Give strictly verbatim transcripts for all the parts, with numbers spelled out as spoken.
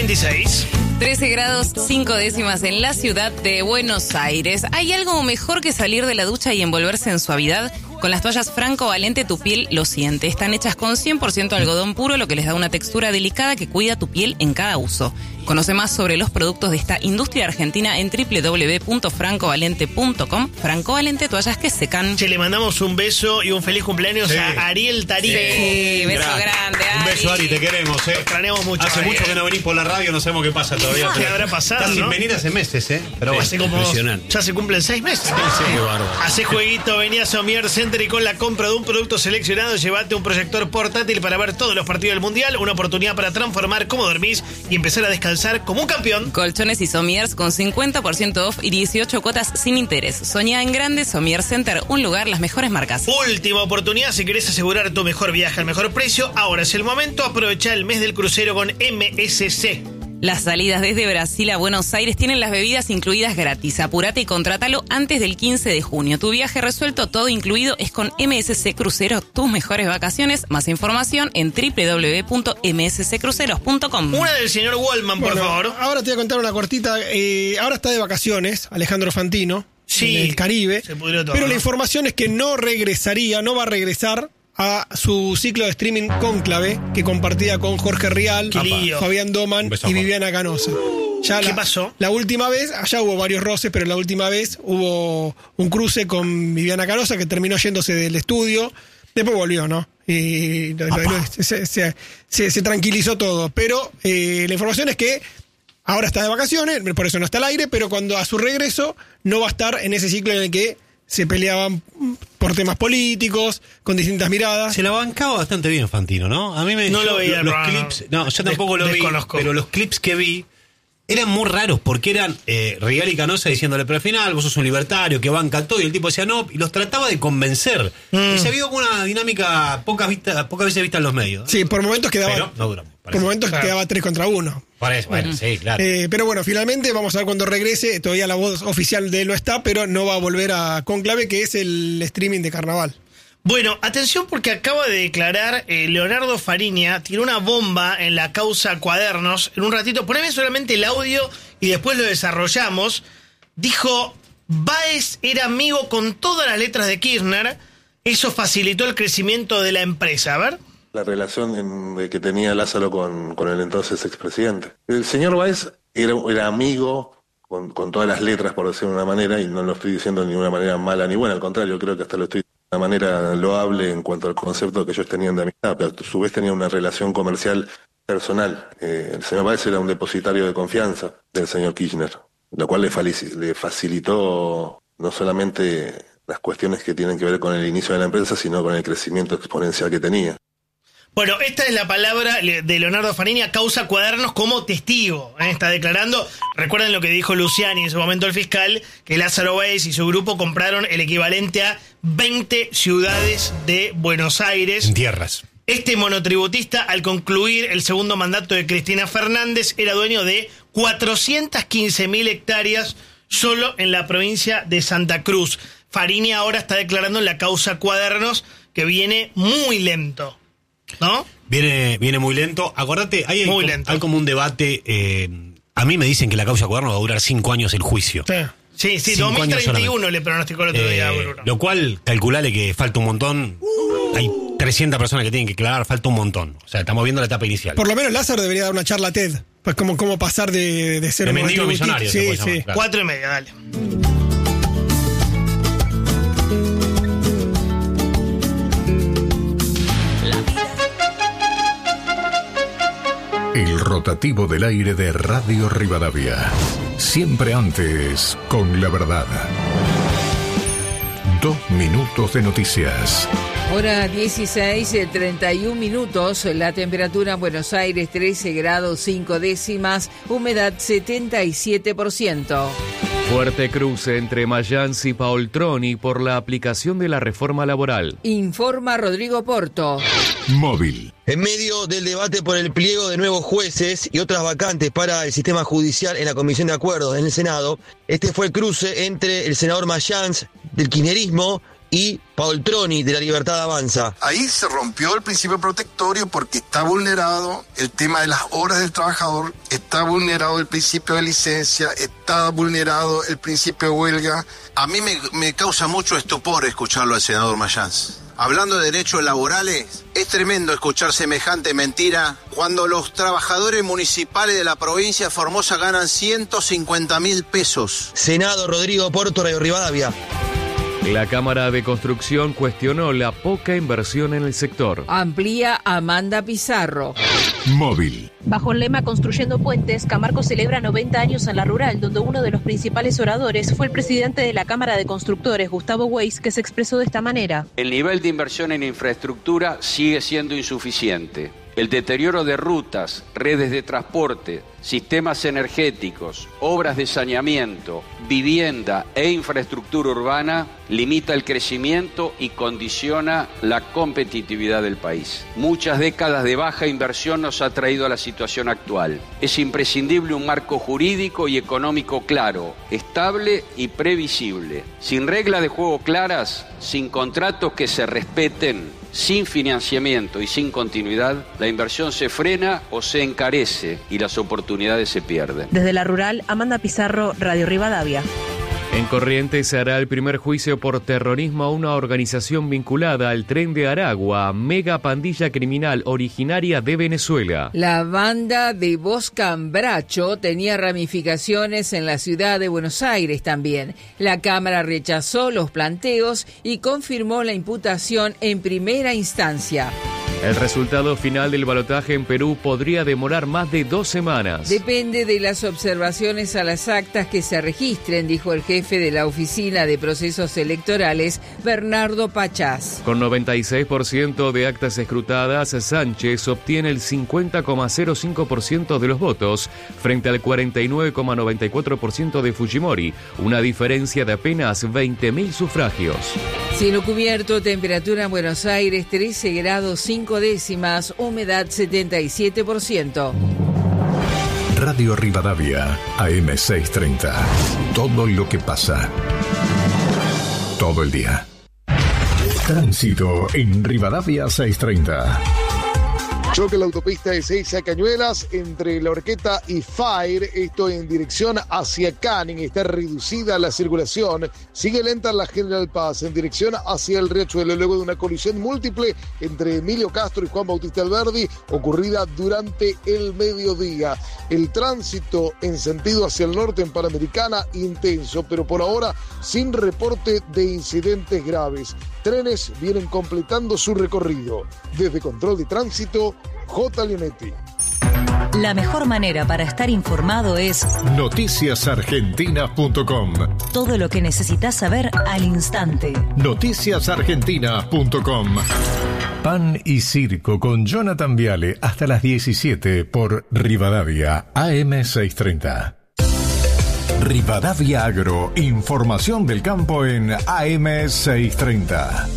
veintiséis. trece grados cinco décimas en la ciudad de Buenos Aires. ¿Hay algo mejor que salir de la ducha y envolverse en suavidad? Con las toallas Franco Valente tu piel lo siente. Están hechas con cien por ciento algodón puro, lo que les da una textura delicada que cuida tu piel en cada uso. Conoce más sobre los productos de esta industria argentina en doble u doble u doble u punto franco valente punto com. Franco Valente, toallas que secan. Che, le mandamos un beso y un feliz cumpleaños Sí. a Ariel Tarife. Sí, beso Gran. grande, Ari. Un beso, Ari, te queremos, ¿eh? Te extrañamos mucho, Hace Ari, mucho eh. que no venís por la radio, no sabemos qué pasa todavía. ¿Qué habrá pasado, Estás sin no? venir hace meses, ¿eh? Pero bueno. Hace como impresionante. ya se cumplen seis meses. Qué bárbaro. Hace jueguito, venía a Somier Center y con la compra de un producto seleccionado, llévate un proyector portátil para ver todos los partidos del Mundial, una oportunidad para transformar cómo dormís y empezar a descansar como un campeón. Colchones y somiers con cincuenta por ciento off y dieciocho cuotas sin interés. Soñá en grande, Somier Center, un lugar, las mejores marcas. Última oportunidad si querés asegurar tu mejor viaje al mejor precio. Ahora es el momento, aprovecha el mes del crucero con M S C. Las salidas desde Brasil a Buenos Aires tienen las bebidas incluidas gratis. Apurate y contrátalo antes del quince de junio. Tu viaje resuelto, todo incluido, es con M S C Crucero, tus mejores vacaciones. Más información en doble u doble u doble u punto m s c cruceros punto com. Una del señor Wallman, por Bueno, favor. Ahora te voy a contar una cortita. Eh, ahora está de vacaciones Alejandro Fantino Sí, en el Caribe. se pudrió todo, pero ¿no? la información es que no regresaría, no va a regresar a su ciclo de streaming Cónclave, que compartía con Jorge Rial, Qué lío. Fabián Doman Un beso, y Juan. Viviana Canosa. Ya ¿Qué la, pasó? La última vez, allá hubo varios roces, pero la última vez hubo un cruce con Viviana Canosa que terminó yéndose del estudio. Después volvió, ¿no? Y lo- lo- lo- se, se- se- se tranquilizó todo. Pero eh, la información es que ahora está de vacaciones, por eso no está al aire, pero cuando a su regreso no va a estar en ese ciclo en el que se peleaban por temas políticos, con distintas miradas. Se la bancaba bastante bien Fantino, ¿no? A mí me No lo yo- veía el los programa. clips, no, yo tampoco Des- lo vi, desconozco. pero los clips que vi eran muy raros porque eran eh, Rial y Canosa diciéndole, pero al final vos sos un libertario que banca todo, y el tipo decía no, y los trataba de convencer. Mm. Y se vio como una dinámica pocas vistas, pocas veces vista en los medios. Sí, por momentos quedaba, Pero no duró. por momentos Claro. quedaba tres contra uno. Parece, bueno, sí, claro. Eh, pero bueno, finalmente vamos a ver cuando regrese. Todavía la voz oficial de él no está, pero no va a volver a Cónclave, que es el streaming de Carnaval. Bueno, atención porque acaba de declarar eh, Leonardo Fariña, tiró una bomba en la causa Cuadernos. En un ratito, poneme solamente el audio y después lo desarrollamos. Dijo, Báez era amigo con todas las letras de Kirchner, eso facilitó el crecimiento de la empresa. A ver. La relación en- de que tenía Lázaro con, con el entonces expresidente. El señor Báez era, era amigo con, con todas las letras, por decirlo de una manera, y no lo estoy diciendo de una manera mala ni buena, al contrario, creo que hasta lo estoy de una manera loable en cuanto al concepto que ellos tenían de amistad, pero a su vez tenían una relación comercial personal. Eh, el señor Báez era un depositario de confianza del señor Kirchner, lo cual le, falici- le facilitó no solamente las cuestiones que tienen que ver con el inicio de la empresa, sino con el crecimiento exponencial que tenía. Bueno, esta es la palabra le- de Leonardo Fariña, causa Cuadernos como testigo. ¿eh? Está declarando, recuerden lo que dijo Luciani en su momento el fiscal, que Lázaro Báez y su grupo compraron el equivalente a veinte ciudades de Buenos Aires. En tierras. Este monotributista, al concluir el segundo mandato de Cristina Fernández, era dueño de cuatrocientas quince mil hectáreas solo en la provincia de Santa Cruz. Fariña ahora está declarando en la causa Cuadernos que viene muy lento. ¿No? Viene, viene muy lento. Acordate, hay, Muy hay, lento. hay como un debate. eh, a mí me dicen que la causa Cuaderno va a durar cinco años el juicio. Sí, sí, Cinco dos mil años treinta y uno solamente. le pronosticó el otro día a Eh, Bruno. lo cual, calculale que falta un montón. Hay trescientas personas que tienen que declarar, falta un montón. O sea, estamos viendo la etapa inicial. Por lo menos Lázaro debería dar una charla TED. Pues como, cómo pasar de, de ser De un mendigo a monotributista. millonario, se Sí, puede llamar, sí. claro. Cuatro y media, dale. El rotativo del aire de Radio Rivadavia. Siempre antes con la verdad. Dos minutos de noticias. Hora dieciséis, treinta y un minutos, la temperatura en Buenos Aires trece grados cinco décimas, humedad setenta y siete por ciento. Fuerte cruce entre Mayans y Paoltroni por la aplicación de la reforma laboral. Informa Rodrigo Porto. Móvil. En medio del debate por el pliego de nuevos jueces y otras vacantes para el sistema judicial en la Comisión de Acuerdos en el Senado, este fue el cruce entre el senador Mayans del kirchnerismo y Paoltroni de La Libertad Avanza. Ahí se rompió el principio protectorio porque está vulnerado el tema de las horas del trabajador, está vulnerado el principio de licencia, está vulnerado el principio de huelga. A mí me, me causa mucho estupor escucharlo al senador Mayans. Hablando de derechos laborales, es tremendo escuchar semejante mentira cuando los trabajadores municipales de la provincia de Formosa ganan ciento cincuenta mil pesos. Senado, Rodrigo Porto, Radio Rivadavia. La Cámara de Construcción cuestionó la poca inversión en el sector. Amplía Amanda Pizarro. Móvil. Bajo el lema Construyendo Puentes, Camargo celebra noventa años en la rural, donde uno de los principales oradores fue el presidente de la Cámara de Constructores, Gustavo Weiss, que se expresó de esta manera. El nivel de inversión en infraestructura sigue siendo insuficiente. El deterioro de rutas, redes de transporte, sistemas energéticos, obras de saneamiento, vivienda e infraestructura urbana limita el crecimiento y condiciona la competitividad del país. Muchas décadas de baja inversión nos ha traído a la situación actual. Es imprescindible un marco jurídico y económico claro, estable y previsible. Sin reglas de juego claras, sin contratos que se respeten, sin financiamiento y sin continuidad, la inversión se frena o se encarece y las oportunidades se pierden. Desde la rural, Amanda Pizarro, Radio Rivadavia. En Corrientes se hará el primer juicio por terrorismo a una organización vinculada al Tren de Aragua, mega pandilla criminal originaria de Venezuela. La banda de Boscambracho tenía ramificaciones en la ciudad de Buenos Aires también. La Cámara rechazó los planteos y confirmó la imputación en primera instancia. El resultado final del balotaje en Perú podría demorar más de dos semanas. Depende de las observaciones a las actas que se registren, dijo el jefe de la Oficina de Procesos Electorales, Bernardo Pachás. Con noventa y seis por ciento de actas escrutadas, Sánchez obtiene el cincuenta coma cero cinco por ciento de los votos, frente al cuarenta y nueve coma noventa y cuatro por ciento de Fujimori, una diferencia de apenas veinte mil sufragios. Cielo cubierto, temperatura en Buenos Aires trece grados cinco décimas, humedad setenta y siete por ciento. Radio Rivadavia, A M seiscientos treinta. Todo lo que pasa. Todo el día. Tránsito en Rivadavia seiscientos treinta. Choque en la autopista de Ezeiza Cañuelas entre La Horqueta y Fire, esto en dirección hacia Canning, está reducida la circulación, sigue lenta la General Paz en dirección hacia el Riachuelo, luego de una colisión múltiple entre Emilio Castro y Juan Bautista Alberdi, ocurrida durante el mediodía. El tránsito en sentido hacia el norte en Panamericana, intenso, pero por ahora sin reporte de incidentes graves. Trenes vienen completando su recorrido. Desde Control de Tránsito, J. Leonetti. La mejor manera para estar informado es noticias argentinas punto com. Todo lo que necesitas saber al instante. noticias argentinas punto com. Pan y Circo con Jonathan Viale hasta las diecisiete por Rivadavia A M seiscientos treinta. Rivadavia Agro, información del campo en A M seiscientos treinta.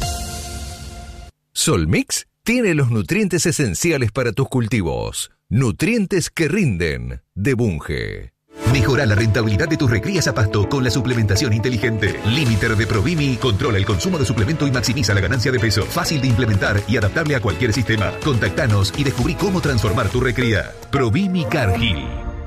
Solmix tiene los nutrientes esenciales para tus cultivos. Nutrientes que rinden, de Bunge. Mejora la rentabilidad de tus recrías a pasto con la suplementación inteligente. Limiter de Provimi controla el consumo de suplemento y maximiza la ganancia de peso. Fácil de implementar y adaptable a cualquier sistema. Contactanos y descubrí cómo transformar tu recría. Provimi Cargill.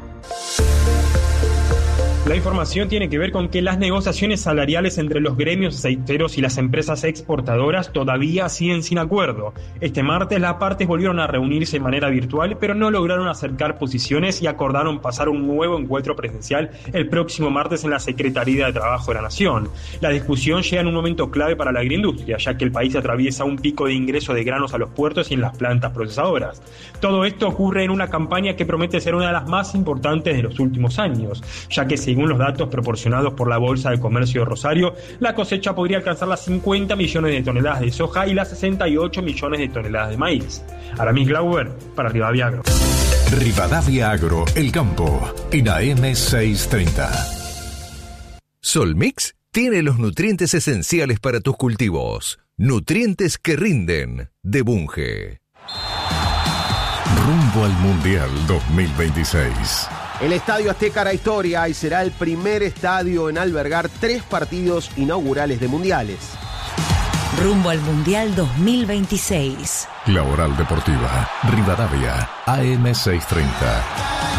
La información tiene que ver con que las negociaciones salariales entre los gremios aceiteros y las empresas exportadoras todavía siguen sin acuerdo. Este martes las partes volvieron a reunirse de manera virtual, pero no lograron acercar posiciones y acordaron pasar un nuevo encuentro presencial el próximo martes en la Secretaría de Trabajo de la Nación. La discusión llega en un momento clave para la agroindustria, ya que el país atraviesa un pico de ingreso de granos a los puertos y en las plantas procesadoras. Todo esto ocurre en una campaña que promete ser una de las más importantes de los últimos años, ya que se Según los datos proporcionados por la Bolsa de Comercio de Rosario, la cosecha podría alcanzar las cincuenta millones de toneladas de soja y las sesenta y ocho millones de toneladas de maíz. Aramis Glauber, para Rivadavia Agro. Rivadavia Agro, el campo, en A M seiscientos treinta. Solmix tiene los nutrientes esenciales para tus cultivos. Nutrientes que rinden, de Bunge. Rumbo al Mundial dos mil veintiséis. El Estadio Azteca hará historia y será el primer estadio en albergar tres partidos inaugurales de mundiales. Rumbo al Mundial dos mil veintiséis. La Oral Deportiva, Rivadavia, A M seiscientos treinta.